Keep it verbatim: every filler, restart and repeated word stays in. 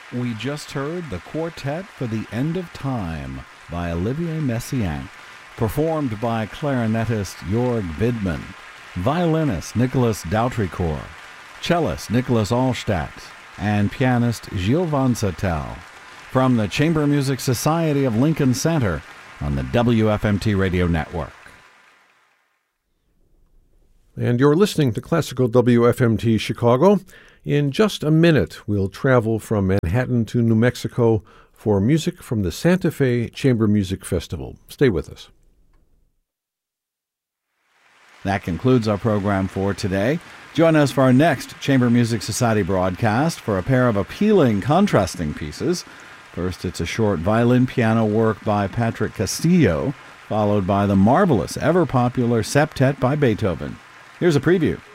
We just heard the Quartet for the End of Time by Olivier Messiaen, performed by clarinetist Jörg Widmann, violinist Nicolas Dautricourt, cellist Nicholas Allstadt, and pianist Gilles Van Zyl, from the Chamber Music Society of Lincoln Center on the W F M T Radio Network. And you're listening to Classical W F M T Chicago. In just a minute, we'll travel from Manhattan to New Mexico for music from the Santa Fe Chamber Music Festival. Stay with us. That concludes our program for today. Join us for our next Chamber Music Society broadcast for a pair of appealing, contrasting pieces. First, it's a short violin-piano work by Patrick Castillo, followed by the marvelous, ever-popular Septet by Beethoven. Here's a preview.